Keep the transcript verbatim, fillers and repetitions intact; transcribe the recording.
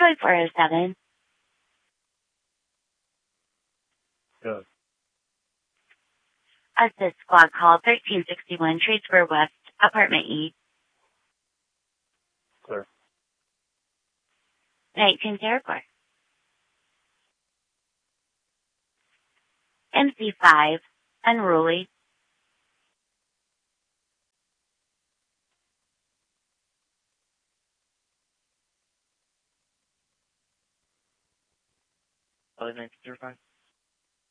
Troy four oh seven. Good. Assist squad call thirteen sixty-one Trade Square West, Apartment E. Clear. nineteen Airport. M C five, Unruly. L A nineteen zero five.